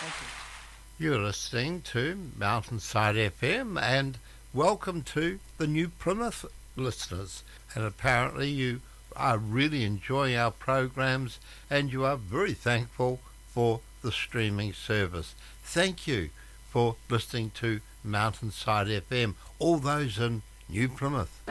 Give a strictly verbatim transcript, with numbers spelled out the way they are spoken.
Thank you. You're listening to Mountainside F M, and welcome to the New Plymouth listeners. And apparently you are really enjoying our programs and you are very thankful for the streaming service. Thank you for listening to Mountainside F M, all those in New Plymouth.